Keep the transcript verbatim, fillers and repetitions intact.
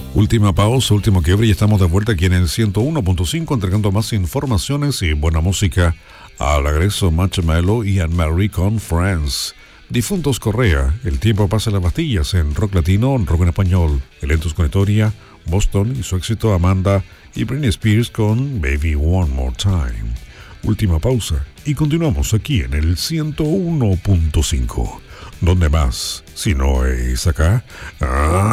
Última pausa, último quiebre y estamos de vuelta aquí en el ciento uno punto cinco entregando más informaciones y buena música. Al regreso, Marshmello y Anne-Marie con Friends. Difuntos Correa, El tiempo pasa las pastillas en rock latino, rock en español. Elentos con Etoria, Boston y su éxito Amanda y Britney Spears con Baby One More Time. Última pausa y continuamos aquí en el ciento uno punto cinco. ¿Dónde más? Si no es acá. Ah.